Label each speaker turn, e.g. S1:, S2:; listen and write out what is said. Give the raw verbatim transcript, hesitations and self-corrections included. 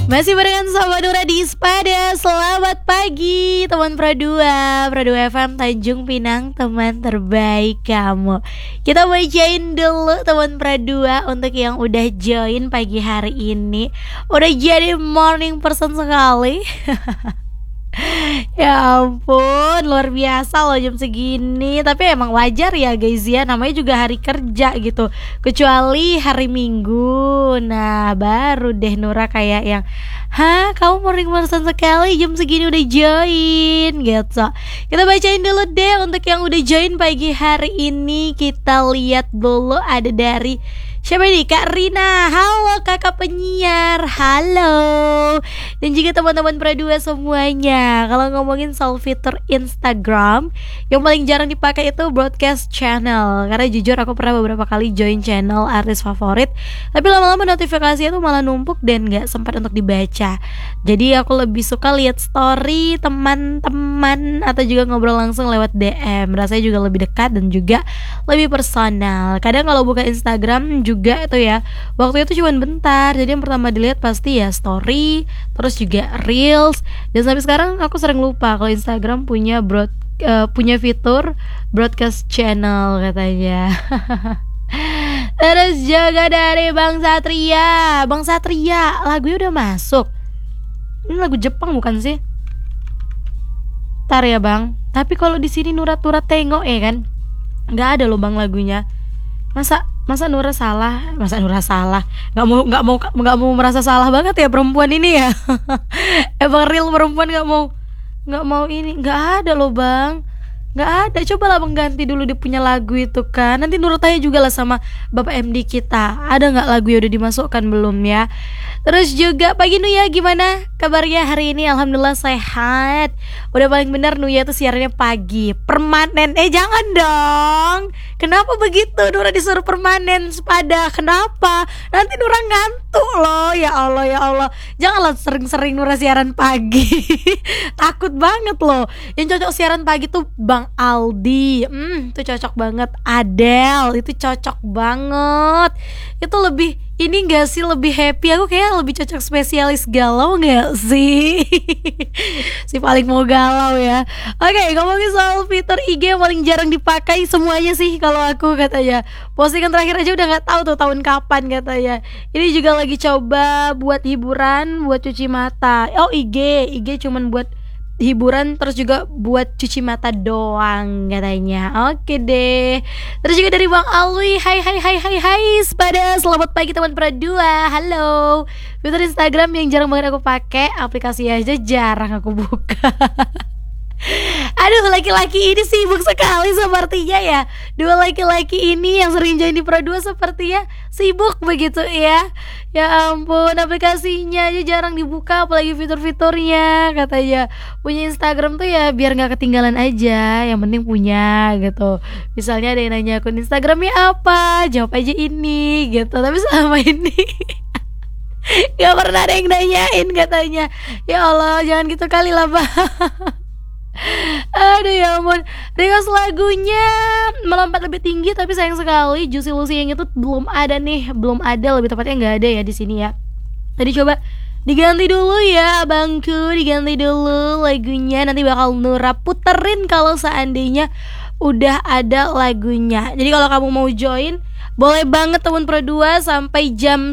S1: Masih barengan sama Nura di Ispada. Selamat pagi teman Pro dua Pro dua F M Tanjung Pinang, teman terbaik kamu. Kita bacain dulu teman Pro dua untuk yang udah join pagi hari ini. Udah jadi morning person sekali. Ya ampun, luar biasa loh jam segini. Tapi emang wajar ya guys ya, namanya juga hari kerja gitu. Kecuali hari Minggu. Nah baru deh Nura kayak yang, hah kamu morning person sekali jam segini udah join gitu. Kita bacain dulu deh untuk yang udah join pagi hari ini. Kita lihat dulu ada dari siapa ini? Kak Rina. Halo kakak penyiar. Halo. Dan juga teman-teman Pro dua semuanya. Kalau ngomongin soal fitur Instagram, yang paling jarang dipakai itu broadcast channel. Karena jujur aku pernah beberapa kali join channel artis favorit, tapi lama-lama notifikasinya tuh malah numpuk dan gak sempat untuk dibaca. Jadi aku lebih suka lihat story teman-teman atau juga ngobrol langsung lewat D M. Rasanya juga lebih dekat dan juga lebih personal. Kadang kalau buka Instagram juga itu ya, waktu itu cuma bentar. Jadi yang pertama dilihat pasti ya story, terus juga reels. Dan sampai sekarang aku sering lupa kalau Instagram punya broad uh, punya fitur broadcast channel katanya. Terus juga dari Bang Satria. Bang Satria, lagunya udah masuk. Ini lagu Jepang bukan sih? Ntar ya Bang. Tapi kalau di sini Nura-Nura tengok ya kan, nggak ada loh Bang lagunya. Masa masa Nura salah, masa Nura salah, nggak mau nggak mau nggak mau merasa salah banget ya perempuan ini ya. Emang real perempuan nggak mau nggak mau ini, nggak ada loh Bang, nggak ada. Coba lah Bang ganti dulu dia punya lagu itu kan. Nanti Nura tanya juga lah sama Bapak M D kita, ada nggak lagu yang udah dimasukkan belum ya. Terus juga pagi Nuya, gimana kabarnya hari ini? Alhamdulillah sehat. Udah paling benar Nuya tuh siarannya pagi permanen. Eh jangan dong, kenapa begitu? Nura disuruh permanen sepada, kenapa? Nanti Nura ngantuk loh. Ya Allah ya Allah, janganlah sering-sering Nura siaran pagi. Takut banget loh. Yang cocok siaran pagi tuh Bang Aldi, hmm, itu cocok banget. Adele itu cocok banget. Itu lebih ini gak sih, lebih happy. Aku kayak lebih cocok spesialis galau gak sih? Si paling mau galau ya. Oke, ngomongin soal fitur I G yang paling jarang dipakai semuanya sih kalau aku katanya. Postingan terakhir aja udah gak tahu tuh tahun kapan katanya. Ini juga lagi coba buat hiburan, buat cuci mata. Oh I G, I G cuman buat hiburan, terus juga buat cuci mata doang katanya. Oke deh. Terus juga dari Bang Alwi, hai hai hai hai hai Sepada, selamat pagi teman Pro dua. Halo. Fitur Instagram yang jarang banget aku pakai, aplikasi aja jarang aku buka. Aduh, laki-laki ini sibuk sekali sepertinya ya. Dua laki-laki ini yang sering join di Pro dua sepertinya sibuk begitu ya. Ya ampun, aplikasinya aja jarang dibuka, apalagi fitur-fiturnya. Katanya punya Instagram tuh ya biar gak ketinggalan aja, yang penting punya gitu. Misalnya ada yang nanya akun Instagramnya apa, jawab aja ini gitu. Tapi selama ini gak pernah ada yang nanyain katanya. Ya Allah, jangan gitu kali lah Bang. Aduh ya ampun. Request lagunya melompat lebih tinggi, tapi sayang sekali Juicy Lucy yang itu belum ada nih, belum ada, lebih tepatnya nggak ada ya di sini ya. Tadi coba diganti dulu ya abangku, diganti dulu lagunya. Nanti bakal Nura puterin kalau seandainya udah ada lagunya. Jadi kalau kamu mau join, boleh banget teman Pro dua sampai jam